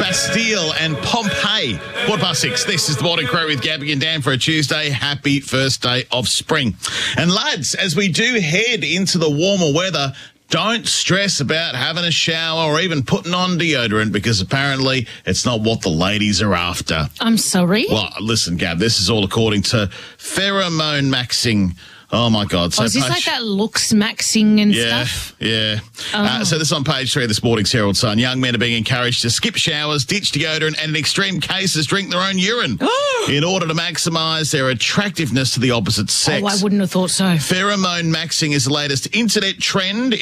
Bastille and Pompeii. 6:15. This is the Morning Crow with Gabby and Dan for a Tuesday. Happy first day of spring. And lads, as we do head into the warmer weather, don't stress about having a shower or even putting on deodorant, because apparently it's not what the ladies are after. I'm sorry? Well, listen, Gab, this is all according to pheromone maxing. Oh, my God. So is this like that looks maxing and stuff? Yeah. So this is on page 3 of this morning's Herald Sun. Young men are being encouraged to skip showers, ditch deodorant, and in extreme cases drink their own urine in order to maximise their attractiveness to the opposite sex. Oh, I wouldn't have thought so. Pheromone maxing is the latest internet trend